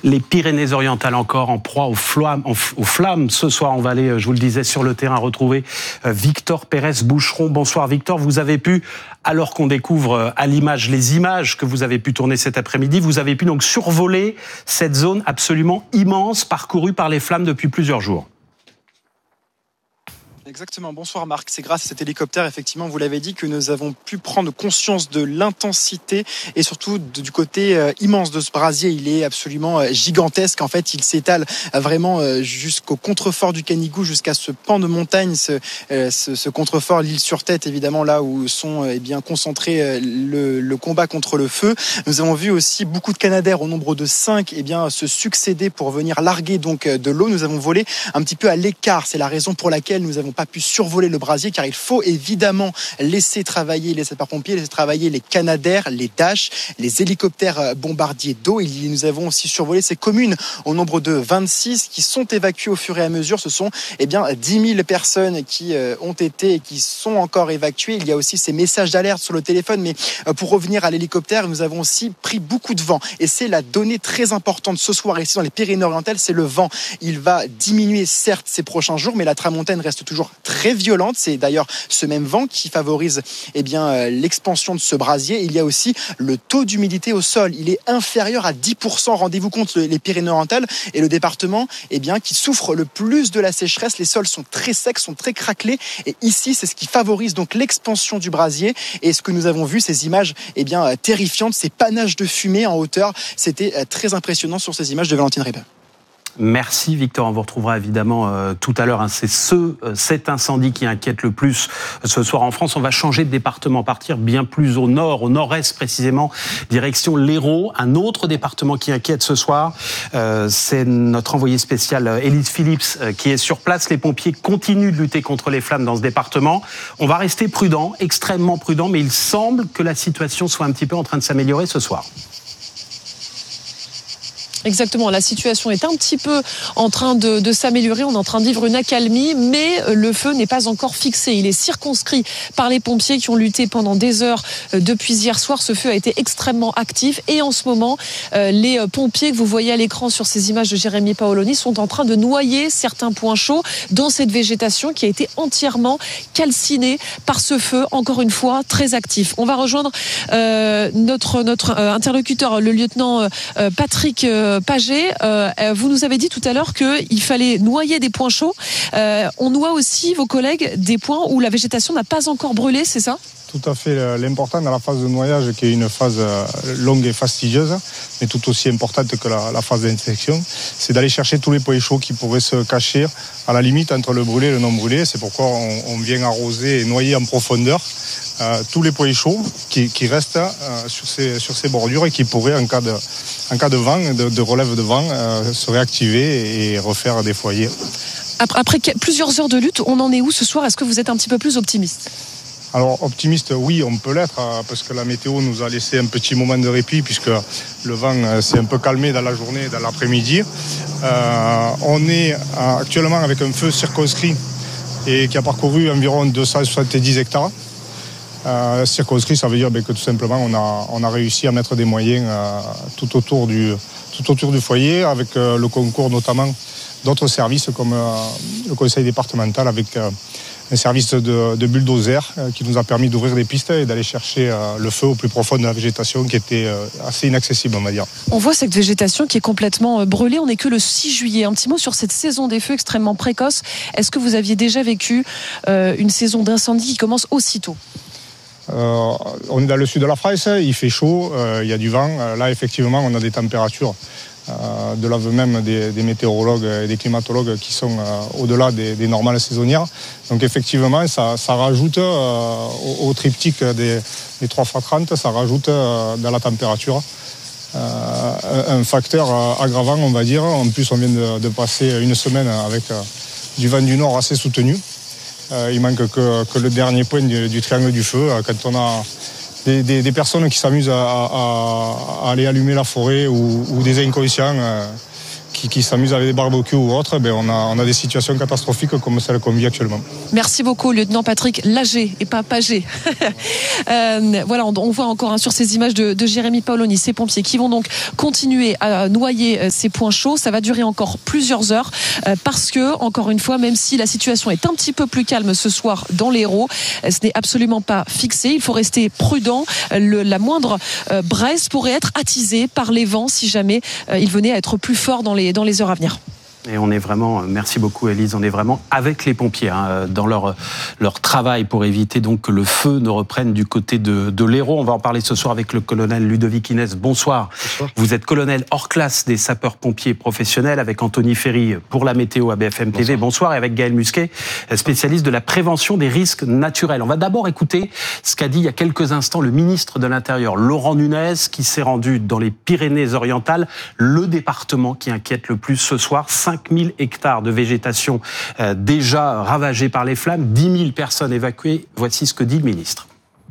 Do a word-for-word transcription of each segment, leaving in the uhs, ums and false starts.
Les Pyrénées-Orientales encore en proie aux flammes, aux flammes. Ce soir, on va aller, je vous le disais, sur le terrain retrouver Victor Pérez-Boucheron. Bonsoir Victor, vous avez pu, alors qu'on découvre à l'image les images que vous avez pu tourner cet après-midi, vous avez pu donc survoler cette zone absolument immense parcourue par les flammes depuis plusieurs jours. Exactement, bonsoir Marc, c'est grâce à cet hélicoptère, effectivement, vous l'avez dit, que nous avons pu prendre conscience de l'intensité et surtout de, du côté euh, immense de ce brasier. Il est absolument euh, gigantesque, en fait il s'étale euh, vraiment euh, jusqu'au contrefort du Canigou, jusqu'à ce pan de montagne, ce, euh, ce, ce contrefort, l'île sur tête évidemment, là où sont euh, eh bien, concentrés euh, le, le combat contre le feu. Nous avons vu aussi beaucoup de Canadair au nombre de cinq eh bien, se succéder pour venir larguer donc, de l'eau. Nous avons volé un petit peu à l'écart, c'est la raison pour laquelle nous avons pas pu survoler le brasier, car il faut évidemment laisser travailler les sapeurs-pompiers, laisser travailler les Canadair, les Dash, les hélicoptères bombardiers d'eau. Et nous avons aussi survolé ces communes au nombre de vingt-six qui sont évacuées au fur et à mesure. Ce sont eh bien, dix mille personnes qui ont été et qui sont encore évacuées. Il y a aussi ces messages d'alerte sur le téléphone, mais pour revenir à l'hélicoptère, nous avons aussi pris beaucoup de vent. Et c'est la donnée très importante ce soir ici dans les Pyrénées-Orientales, c'est le vent. Il va diminuer certes ces prochains jours, mais la tramontane reste toujours très violente. C'est d'ailleurs ce même vent qui favorise eh bien, l'expansion de ce brasier. Il y a aussi le taux d'humidité au sol. Il est inférieur à dix pour cent. Rendez-vous compte, les Pyrénées-Orientales et le département eh bien, qui souffre le plus de la sécheresse. Les sols sont très secs, sont très craquelés. Et ici, c'est ce qui favorise donc l'expansion du brasier. Et ce que nous avons vu, ces images eh bien, terrifiantes, ces panaches de fumée en hauteur, c'était très impressionnant sur ces images de Valentine Ribet. Merci Victor, on vous retrouvera évidemment euh, tout à l'heure. Hein. C'est ce, euh, cet incendie qui inquiète le plus euh, ce soir en France. On va changer de département, partir bien plus au nord, au nord-est précisément, direction l'Hérault. Un autre département qui inquiète ce soir, euh, c'est notre envoyé spécial euh, Élise Phillips euh, qui est sur place. Les pompiers continuent de lutter contre les flammes dans ce département. On va rester prudent, extrêmement prudent, mais il semble que la situation soit un petit peu en train de s'améliorer ce soir. Exactement, la situation est un petit peu en train de, de s'améliorer, on est en train de vivre une accalmie, mais le feu n'est pas encore fixé. Il est circonscrit par les pompiers qui ont lutté pendant des heures depuis hier soir. Ce feu a été extrêmement actif et en ce moment, les pompiers que vous voyez à l'écran sur ces images de Jérémy Paoloni sont en train de noyer certains points chauds dans cette végétation qui a été entièrement calcinée par ce feu, encore une fois, très actif. On va rejoindre euh, notre, notre euh, interlocuteur, le lieutenant euh, Patrick euh, Paget, euh, vous nous avez dit tout à l'heure qu'il fallait noyer des points chauds. Euh, on noie aussi, vos collègues, des points où la végétation n'a pas encore brûlé, c'est ça ? Tout à fait. L'important dans la phase de noyage, qui est une phase longue et fastidieuse, mais tout aussi importante que la, la phase d'inspection, c'est d'aller chercher tous les points chauds qui pourraient se cacher à la limite entre le brûlé et le non brûlé. C'est pourquoi on, on vient arroser et noyer en profondeur euh, tous les points chauds qui, qui restent euh, sur, ces, sur ces bordures et qui pourraient, en cas de, en cas de vent, de, de relève de vent, euh, se réactiver et refaire des foyers. Après, après plusieurs heures de lutte, on en est où ce soir ? Est-ce que vous êtes un petit peu plus optimiste ? Alors optimiste, oui, on peut l'être, parce que la météo nous a laissé un petit moment de répit, puisque le vent s'est un peu calmé dans la journée et dans l'après-midi. Euh, on est actuellement avec un feu circonscrit et qui a parcouru environ deux cent soixante-dix hectares. Euh, circonscrit, ça veut dire ben, que tout simplement on a, on a réussi à mettre des moyens euh, tout, autour du, tout autour du foyer, avec euh, le concours notamment d'autres services comme euh, le conseil départemental avec euh, un service de, de bulldozer euh, qui nous a permis d'ouvrir des pistes et d'aller chercher euh, le feu au plus profond de la végétation qui était euh, assez inaccessible, on va dire. On voit cette végétation qui est complètement euh, brûlée. On n'est que le six juillet. Un petit mot sur cette saison des feux extrêmement précoce. Est-ce que vous aviez déjà vécu euh, une saison d'incendie qui commence aussitôt ? Euh, on est dans le sud de la France, il fait chaud, euh, il y a du vent. Là, effectivement, on a des températures euh, de l'aveu même des, des météorologues et des climatologues qui sont euh, au-delà des, des normales saisonnières. Donc, effectivement, ça, ça rajoute euh, au, au triptyque des, des trois fois trente, ça rajoute euh, dans la température. Euh, un facteur aggravant, on va dire. En plus, on vient de, de passer une semaine avec euh, du vent du nord assez soutenu. Euh, il manque que, que le dernier point du, du triangle du feu. Quand on a des, des, des personnes qui s'amusent à, à, à aller allumer la forêt ou, ou des inconscients euh, qui qui, qui s'amusent avec des barbecues ou autres, ben on, a, on a des situations catastrophiques comme celle qu'on vit actuellement. Merci beaucoup, lieutenant Patrick Lager, et pas Paget. euh, voilà, on, on voit encore hein, sur ces images de, de Jérémy Paoloni, ces pompiers qui vont donc continuer à noyer euh, ces points chauds. Ça va durer encore plusieurs heures euh, parce que, encore une fois, même si la situation est un petit peu plus calme ce soir dans l'Hérault, euh, ce n'est absolument pas fixé. Il faut rester prudent. Le, la moindre euh, braise pourrait être attisée par les vents si jamais euh, il venait à être plus fort dans les, dans les heures à venir. Et on est vraiment, merci beaucoup Élise, on est vraiment avec les pompiers hein, dans leur, leur travail pour éviter donc que le feu ne reprenne du côté de, de l'Hérault. On va en parler ce soir avec le colonel Ludovic Inès. Bonsoir. Bonsoir. Vous êtes colonel hors classe des sapeurs-pompiers professionnels avec Anthony Ferry pour la météo à B F M T V. Bonsoir. Bonsoir. Et avec Gaël Musquet, spécialiste de la prévention des risques naturels. On va d'abord écouter ce qu'a dit il y a quelques instants le ministre de l'Intérieur, Laurent Nunez, qui s'est rendu dans les Pyrénées-Orientales, le département qui inquiète le plus ce soir. cinq mille hectares de végétation euh, déjà ravagés par les flammes, dix mille personnes évacuées. Voici ce que dit le ministre.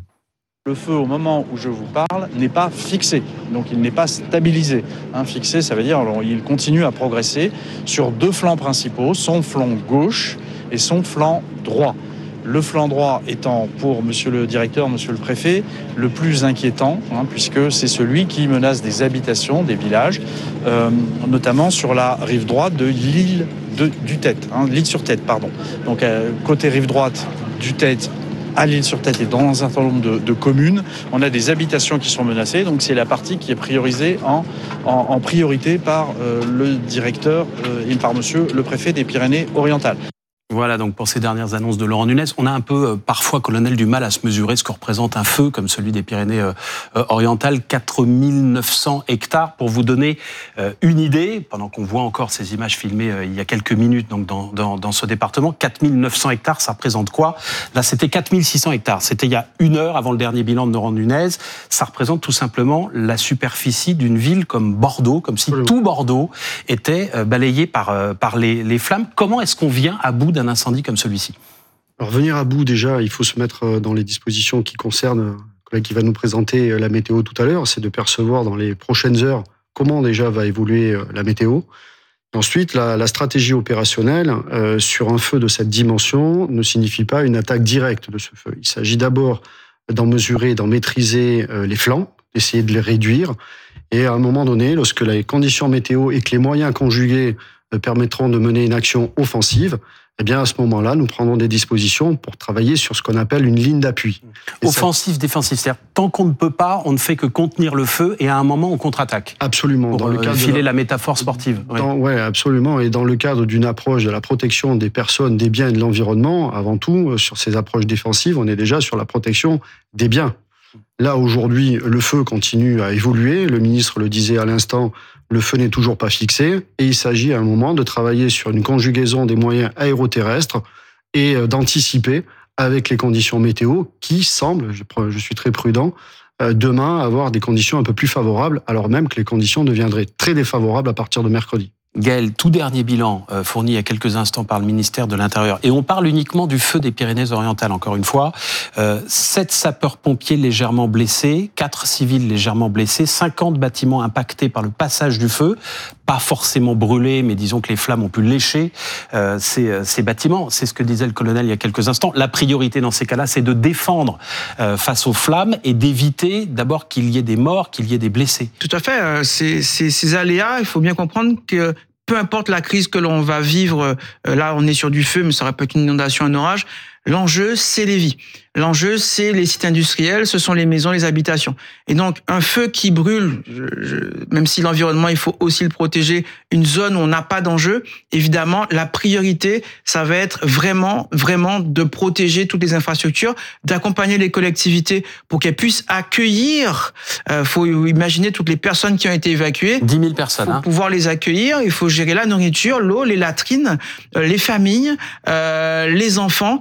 Le feu, au moment où je vous parle, n'est pas fixé, donc il n'est pas stabilisé. Hein, fixé, ça veut dire qu'il continue à progresser sur deux flancs principaux, son flanc gauche et son flanc droit. Le flanc droit étant, pour monsieur le directeur, monsieur le préfet, le plus inquiétant, hein, puisque c'est celui qui menace des habitations, des villages, euh, notamment sur la rive droite de l'île de, du Tête, hein, l'île sur Tête, pardon. Donc, euh, côté rive droite du Tête, à l'île sur Tête et dans un certain nombre de, de communes, on a des habitations qui sont menacées. Donc, c'est la partie qui est priorisée en, en, en priorité par euh, le directeur euh, et par monsieur le préfet des Pyrénées-Orientales. Voilà donc pour ces dernières annonces de Laurent Nunez. On a un peu, euh, parfois, colonel, du mal à se mesurer ce que représente un feu comme celui des Pyrénées-Orientales. quatre mille neuf cents hectares. Pour vous donner euh, une idée, pendant qu'on voit encore ces images filmées euh, il y a quelques minutes donc dans, dans, dans ce département, quatre mille neuf cents hectares, ça représente quoi? Là, c'était quatre mille six cents hectares. C'était il y a une heure avant le dernier bilan de Laurent Nunez. Ça représente tout simplement la superficie d'une ville comme Bordeaux, comme si tout Bordeaux était euh, balayé par, euh, par les, les flammes. Comment est-ce qu'on vient à bout d'un incendie comme celui-ci? Alors venir à bout, déjà, il faut se mettre dans les dispositions qui concernent, le collègue qui va nous présenter la météo tout à l'heure, c'est de percevoir dans les prochaines heures comment déjà va évoluer la météo. Et ensuite, la, la stratégie opérationnelle euh, sur un feu de cette dimension ne signifie pas une attaque directe de ce feu. Il s'agit d'abord d'en mesurer, d'en maîtriser euh, les flancs, d'essayer de les réduire. Et à un moment donné, lorsque les conditions météo et que les moyens conjugués euh, permettront de mener une action offensive, eh bien, à ce moment-là, nous prendrons des dispositions pour travailler sur ce qu'on appelle une ligne d'appui. Offensif, ça... défensif. C'est-à-dire, tant qu'on ne peut pas, on ne fait que contenir le feu et à un moment, on contre-attaque. Absolument. Pour dans le cadre filer de la... la métaphore sportive. Oui, ouais, absolument. Et dans le cadre d'une approche de la protection des personnes, des biens et de l'environnement, avant tout, sur ces approches défensives, on est déjà sur la protection des biens. Là, aujourd'hui, le feu continue à évoluer. Le ministre le disait à l'instant, le feu n'est toujours pas fixé. Et il s'agit à un moment de travailler sur une conjugaison des moyens aéroterrestres et d'anticiper avec les conditions météo qui semblent, je suis très prudent, demain avoir des conditions un peu plus favorables, alors même que les conditions deviendraient très défavorables à partir de mercredi. Gaël, tout dernier bilan euh, fourni il y a quelques instants par le ministère de l'Intérieur. Et on parle uniquement du feu des Pyrénées-Orientales, encore une fois. Euh, sept sapeurs-pompiers légèrement blessés, quatre civils légèrement blessés, cinquante bâtiments impactés par le passage du feu. Pas forcément brûlés, mais disons que les flammes ont pu lécher euh, ces, ces bâtiments. C'est ce que disait le colonel il y a quelques instants. La priorité dans ces cas-là, c'est de défendre euh, face aux flammes et d'éviter d'abord qu'il y ait des morts, qu'il y ait des blessés. Tout à fait. C'est, c'est, ces aléas, il faut bien comprendre que peu importe la crise que l'on va vivre, là on est sur du feu, mais ça aurait pu être une inondation, un orage, l'enjeu c'est les vies. L'enjeu c'est les sites industriels, ce sont les maisons, les habitations. Et donc un feu qui brûle, je, je, même si l'environnement il faut aussi le protéger, une zone où on n'a pas d'enjeu, évidemment la priorité ça va être vraiment, vraiment de protéger toutes les infrastructures, d'accompagner les collectivités pour qu'elles puissent accueillir, il euh, faut imaginer toutes les personnes qui ont été évacuées. dix mille personnes. Il faut hein. pouvoir les accueillir, il faut gérer la nourriture, l'eau, les latrines, euh, les familles, euh, les enfants.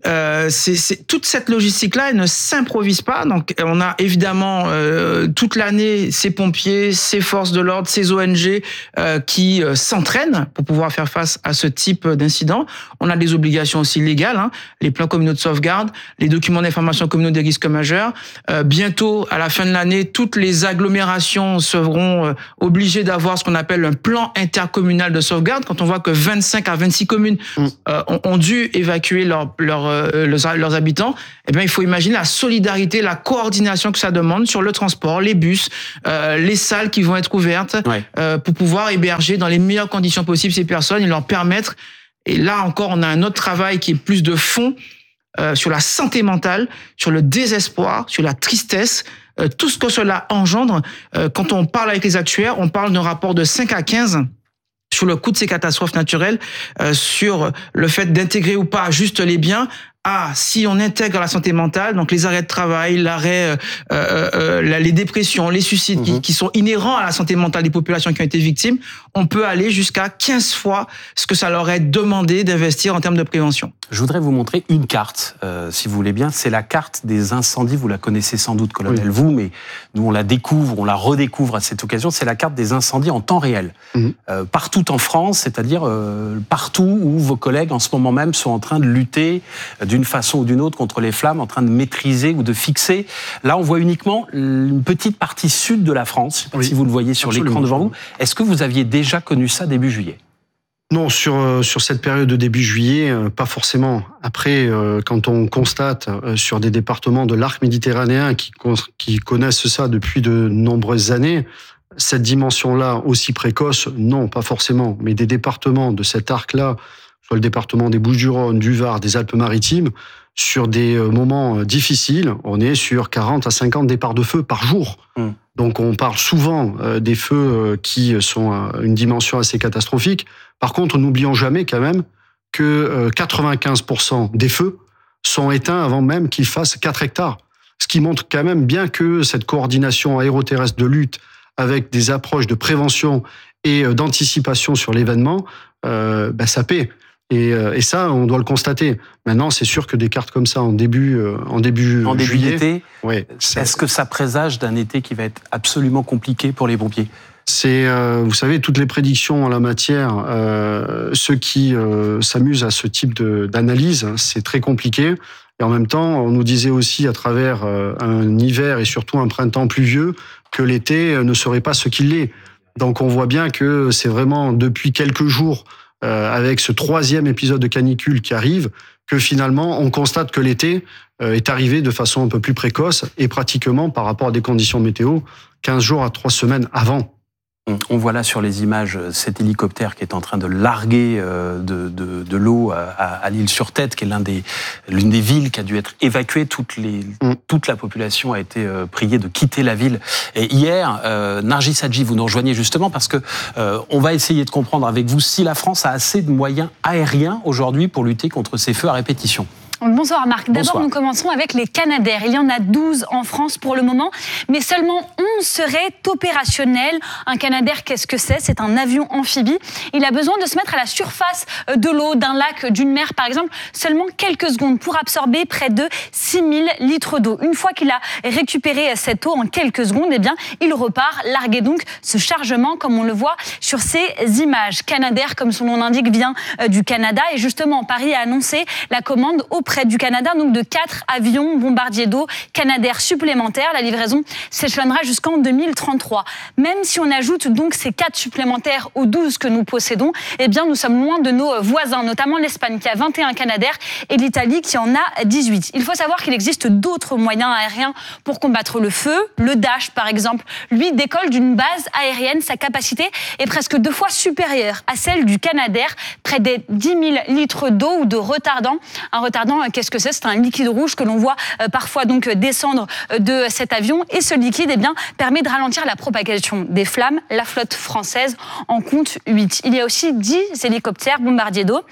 euh, c'est, c'est, toute cette logistique-là, elle ne s'improvise pas. Donc, on a évidemment euh, toute l'année ces pompiers, ces forces de l'ordre, ces O N G euh, qui euh, s'entraînent pour pouvoir faire face à ce type d'incident. On a des obligations aussi légales, hein, les plans communaux de sauvegarde, les documents d'information communaux des risques majeurs. Euh, bientôt, à la fin de l'année, toutes les agglomérations seront euh, obligées d'avoir ce qu'on appelle un plan intercommunal de sauvegarde. Quand on voit que vingt-cinq à vingt-six communes mmh. euh, ont, ont dû évacuer leur, leur Leurs, leurs habitants, eh bien, il faut imaginer la solidarité, la coordination que ça demande sur le transport, les bus, euh, les salles qui vont être ouvertes ouais. euh, pour pouvoir héberger dans les meilleures conditions possibles ces personnes et leur permettre. Et là encore, on a un autre travail qui est plus de fond euh, sur la santé mentale, sur le désespoir, sur la tristesse, euh, tout ce que cela engendre. Euh, quand on parle avec les actuaires, on parle d'un rapport de cinq à quinze sur le coût de ces catastrophes naturelles, euh, sur le fait d'intégrer ou pas juste les biens. Ah, si on intègre la santé mentale, donc les arrêts de travail, l'arrêt, euh, euh, les dépressions, les suicides mmh. qui, qui sont inhérents à la santé mentale des populations qui ont été victimes, on peut aller jusqu'à quinze fois ce que ça leur est demandé d'investir en termes de prévention. Je voudrais vous montrer une carte, euh, si vous voulez bien. C'est la carte des incendies. Vous la connaissez sans doute, colonel, oui. vous, mais nous, on la découvre, on la redécouvre à cette occasion. C'est la carte des incendies en temps réel. Mmh. Euh, partout en France, c'est-à-dire euh, partout où vos collègues, en ce moment même, sont en train de lutter euh, d'une façon ou d'une autre contre les flammes, en train de maîtriser ou de fixer. Là, on voit uniquement une petite partie sud de la France. Je ne sais pas oui. si vous le voyez sur Absolument. l'écran devant vous. Est-ce que vous aviez déjà connu ça début juillet ? Non, sur sur cette période de début juillet, pas forcément. Après, quand on constate sur des départements de l'arc méditerranéen qui qui connaissent ça depuis de nombreuses années, cette dimension-là aussi précoce, non, pas forcément. Mais des départements de cet arc-là, soit le département des Bouches-du-Rhône, du Var, des Alpes-Maritimes, sur des moments difficiles, on est sur quarante à cinquante départs de feu par jour. Mmh. Donc on parle souvent des feux qui sont une dimension assez catastrophique. Par contre, n'oublions jamais quand même que quatre-vingt-quinze pour cent des feux sont éteints avant même qu'ils fassent quatre hectares. Ce qui montre quand même bien que cette coordination aéroterrestre de lutte avec des approches de prévention et d'anticipation sur l'événement, euh, ben ça paie. Et, et ça, on doit le constater. Maintenant, c'est sûr que des cartes comme ça en début, en début, en début juillet, d'été, ouais, est-ce que ça présage d'un été qui va être absolument compliqué pour les pompiers ? C'est, euh, vous savez, toutes les prédictions en la matière, euh, ceux qui euh, s'amusent à ce type de, d'analyse, c'est très compliqué. Et en même temps, on nous disait aussi à travers euh, un hiver et surtout un printemps pluvieux que l'été ne serait pas ce qu'il est. Donc on voit bien que c'est vraiment depuis quelques jours, euh, avec ce troisième épisode de canicule qui arrive, que finalement on constate que l'été euh, est arrivé de façon un peu plus précoce et pratiquement par rapport à des conditions météo, quinze jours à trois semaines avant. On voit là sur les images cet hélicoptère qui est en train de larguer de, de, de l'eau à, à l'Île-sur-Tête, qui est l'un des, l'une des villes qui a dû être évacuée. Toute, les, mm. toute la population a été priée de quitter la ville. Et hier, euh, Nargis Hadji, vous nous rejoignez justement parce que euh, on va essayer de comprendre avec vous si la France a assez de moyens aériens aujourd'hui pour lutter contre ces feux à répétition. Bonsoir Marc. D'abord, Bonsoir. Nous commencerons avec les Canadair. Il y en a douze en France pour le moment, mais seulement onze seraient opérationnels. Un Canadair, qu'est-ce que c'est ? C'est un avion amphibie. Il a besoin de se mettre à la surface de l'eau, d'un lac, d'une mer par exemple, seulement quelques secondes pour absorber près de six mille litres d'eau. Une fois qu'il a récupéré cette eau en quelques secondes, eh bien, il repart larguer donc ce chargement comme on le voit sur ces images. Canadair, comme son nom l'indique, vient du Canada et justement Paris a annoncé la commande auprès du Canada, donc de quatre avions bombardiers d'eau Canadair supplémentaires. La livraison s'échelonnera jusqu'en deux mille trente-trois. Même si on ajoute donc ces quatre supplémentaires aux douze que nous possédons, eh bien nous sommes loin de nos voisins, notamment l'Espagne qui a vingt et un Canadair et l'Italie qui en a dix-huit. Il faut savoir qu'il existe d'autres moyens aériens pour combattre le feu. Le Dash, par exemple, lui décolle d'une base aérienne. Sa capacité est presque deux fois supérieure à celle du Canadair, près des dix mille litres d'eau ou de retardant. Un retardant, qu'est-ce que c'est ? C'est un liquide rouge que l'on voit euh, parfois donc descendre de cet avion et ce liquide eh bien, permet de ralentir la propagation des flammes. La flotte française en compte huit. Il y a aussi dix hélicoptères bombardiers d'eau.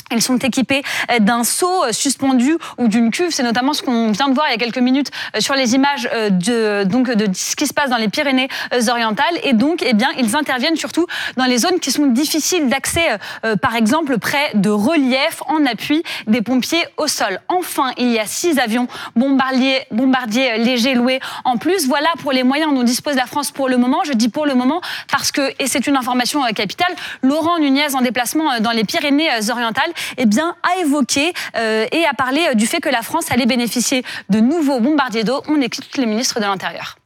Ils sont équipés d'un seau suspendu ou d'une cuve. C'est notamment ce qu'on vient de voir il y a quelques minutes sur les images de, donc, de ce qui se passe dans les Pyrénées-Orientales. Et donc, eh bien, ils interviennent surtout dans les zones qui sont difficiles d'accès, euh, par exemple, près de reliefs, en appui des pompiers au sol. Enfin, il y a six avions bombardiers, bombardiers légers loués en plus. Voilà pour les moyens dont dispose la France pour le moment. Je dis pour le moment parce que, et c'est une information capitale, Laurent Nunez, en déplacement dans les Pyrénées-Orientales, eh bien, a évoqué euh, et a parlé du fait que la France allait bénéficier de nouveaux bombardiers d'eau. On écoute le ministre de l'Intérieur.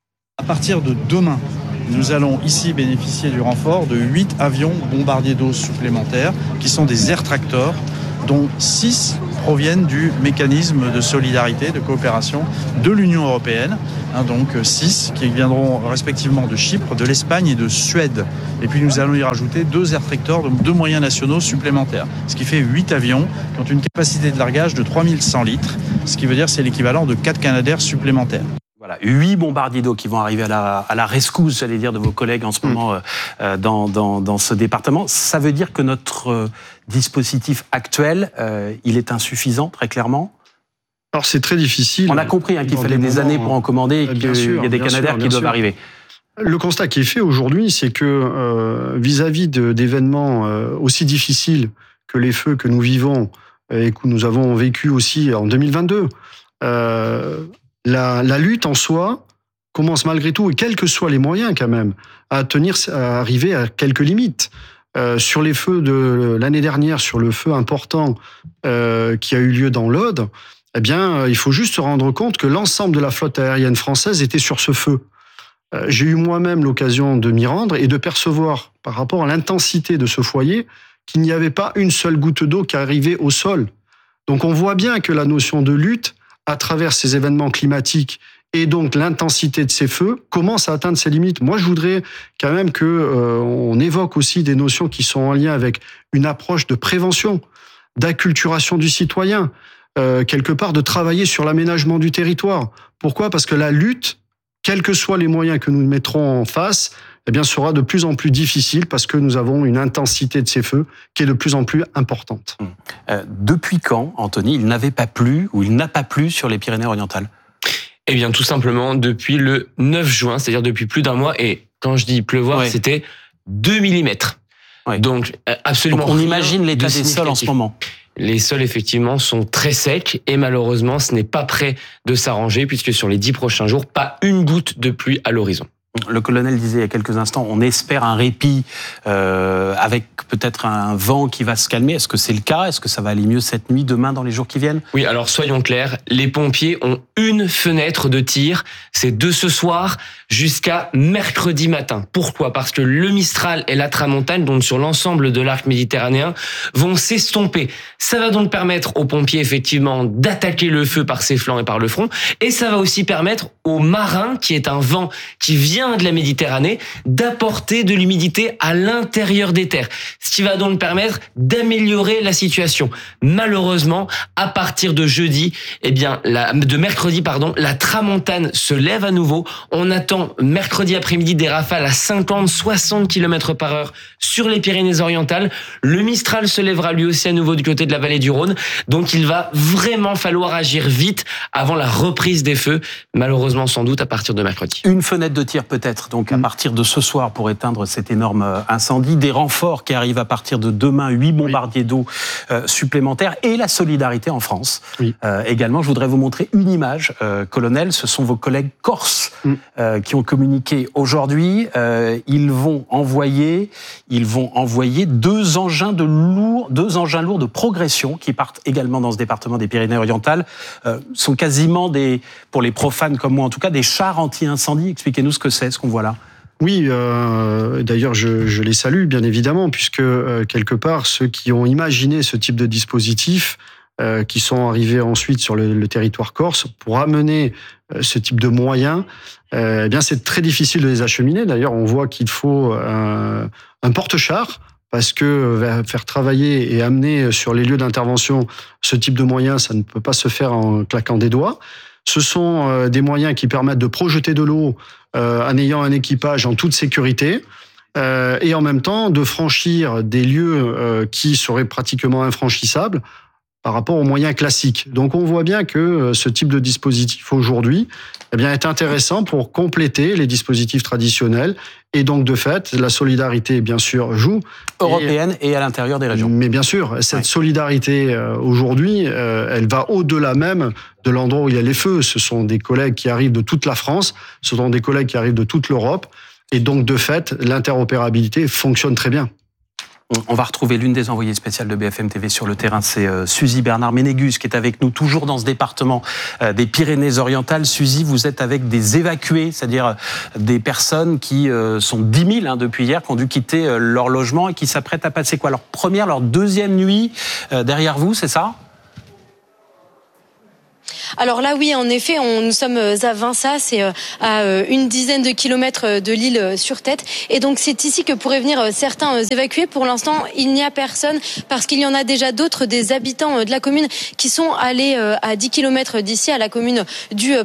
À partir de demain, nous allons ici bénéficier du renfort de huit avions bombardiers d'eau supplémentaires qui sont des air tractors, dont six proviennent du mécanisme de solidarité, de coopération de l'Union européenne. Hein, donc six qui viendront respectivement de Chypre, de l'Espagne et de Suède. Et puis nous allons y rajouter deux air tractors, donc deux moyens nationaux supplémentaires. Ce qui fait huit avions qui ont une capacité de largage de trois mille cent litres. Ce qui veut dire que c'est l'équivalent de quatre Canadair supplémentaires. Voilà, huit bombardiers d'eau qui vont arriver à la, à la rescousse, j'allais dire, de vos collègues en ce moment mmh. euh, dans, dans, dans ce département. Ça veut dire que notre euh, dispositif actuel, euh, il est insuffisant, très clairement? Alors c'est très difficile. On a compris hein, qu'il fallait des, des années pour en commander et qu'il sûr, y a des Canadair sûr, qui doivent sûr. arriver. Le constat qui est fait aujourd'hui, c'est que euh, vis-à-vis de, d'événements euh, aussi difficiles que les feux que nous vivons et que nous avons vécu aussi en deux mille vingt-deux, euh, La, la lutte en soi commence malgré tout, et quels que soient les moyens quand même, à tenir, à arriver à quelques limites. Euh, sur les feux de l'année dernière, sur le feu important euh, qui a eu lieu dans l'Aude, eh bien, il faut juste se rendre compte que l'ensemble de la flotte aérienne française était sur ce feu. Euh, j'ai eu moi-même l'occasion de m'y rendre et de percevoir, par rapport à l'intensité de ce foyer, qu'il n'y avait pas une seule goutte d'eau qui arrivait au sol. Donc on voit bien que la notion de lutte, à travers ces événements climatiques et donc l'intensité de ces feux, commence à atteindre ses limites. Moi, je voudrais quand même que euh, on évoque aussi des notions qui sont en lien avec une approche de prévention, d'acculturation du citoyen, euh, quelque part de travailler sur l'aménagement du territoire. Pourquoi ? Parce que la lutte, quels que soient les moyens que nous mettrons en face, eh bien, sera de plus en plus difficile parce que nous avons une intensité de ces feux qui est de plus en plus importante. Euh, depuis quand, Anthony, il n'avait pas plu ou il n'a pas plu sur les Pyrénées-Orientales ? Eh bien, tout simplement depuis le neuf juin, c'est-à-dire depuis plus d'un mois. Et quand je dis pleuvoir, ouais. c'était deux millimètres. Ouais. Donc, absolument. Donc, on imagine l'état des sols en ce moment. Les sols, effectivement, sont très secs et malheureusement, ce n'est pas prêt de s'arranger puisque sur les dix prochains jours, pas une goutte de pluie à l'horizon. Le colonel disait il y a quelques instants, on espère un répit euh, avec peut-être un vent qui va se calmer. Est-ce que c'est le cas ? Est-ce que ça va aller mieux cette nuit, demain, dans les jours qui viennent ? Oui, alors soyons clairs, les pompiers ont une fenêtre de tir, c'est de ce soir jusqu'à mercredi matin. Pourquoi ? Parce que le Mistral et la Tramontane, donc sur l'ensemble de l'arc méditerranéen, vont s'estomper. Ça va donc permettre aux pompiers, effectivement, d'attaquer le feu par ses flancs et par le front, et ça va aussi permettre aux marins, qui est un vent qui vient de la Méditerranée, d'apporter de l'humidité à l'intérieur des terres, ce qui va donc permettre d'améliorer la situation. Malheureusement, à partir de jeudi, eh bien, la, de mercredi, pardon, la Tramontane se lève à nouveau. On attend mercredi après-midi des rafales à cinquante à soixante kilomètres par heure sur les Pyrénées-Orientales. Le Mistral se lèvera lui aussi à nouveau du côté de la vallée du Rhône. Donc, il va vraiment falloir agir vite avant la reprise des feux. Malheureusement, sans doute à partir de mercredi. Une fenêtre de tir peut-être, donc à partir de ce soir pour éteindre cet énorme incendie. Des renforts qui arrivent à partir de demain, huit bombardiers oui. d'eau euh, supplémentaires et la solidarité en France. Oui. Euh, également, je voudrais vous montrer une image, euh, colonel. Ce sont vos collègues corses mm. euh, qui ont communiqué aujourd'hui. Euh, ils vont envoyer, ils vont envoyer deux engins de lourd, deux engins lourds de progression qui partent également dans ce département des Pyrénées-Orientales. Euh, sont quasiment des, pour les profanes comme moi en tout cas, des chars anti-incendie. Expliquez-nous ce que c'est, ce qu'on voit là. Oui, euh, d'ailleurs je, je les salue bien évidemment puisque euh, quelque part ceux qui ont imaginé ce type de dispositif, euh, qui sont arrivés ensuite sur le, le territoire corse pour amener euh, ce type de moyens, euh, eh bien c'est très difficile de les acheminer. D'ailleurs on voit qu'il faut un, un porte-char parce que faire travailler et amener sur les lieux d'intervention ce type de moyens, ça ne peut pas se faire en claquant des doigts. Ce sont des moyens qui permettent de projeter de l'eau euh, en ayant un équipage en toute sécurité. euh, et en même temps de franchir des lieux euh, qui seraient pratiquement infranchissables par rapport aux moyens classiques. Donc on voit bien que ce type de dispositif aujourd'hui eh bien, est intéressant pour compléter les dispositifs traditionnels. Et donc, de fait, la solidarité, bien sûr, joue. Européenne et, et à l'intérieur des régions. Mais bien sûr, cette ouais. solidarité, euh, aujourd'hui, euh, elle va au-delà même de l'endroit où il y a les feux. Ce sont des collègues qui arrivent de toute la France, ce sont des collègues qui arrivent de toute l'Europe. Et donc, de fait, l'interopérabilité fonctionne très bien. On va retrouver l'une des envoyées spéciales de B F M T V sur le terrain, c'est Suzy Bernard-Ménégus qui est avec nous toujours dans ce département des Pyrénées-Orientales. Suzy, vous êtes avec des évacués, c'est-à-dire des personnes qui sont dix mille hein, depuis hier, qui ont dû quitter leur logement et qui s'apprêtent à passer quoi, leur première, leur deuxième nuit derrière vous, c'est ça ? Alors là, oui, en effet, on, nous sommes à Vinça, c'est à une dizaine de kilomètres de l'île sur Tête. Et donc, c'est ici que pourraient venir certains évacués. Pour l'instant, il n'y a personne parce qu'il y en a déjà d'autres, des habitants de la commune qui sont allés à dix kilomètres d'ici, à la commune du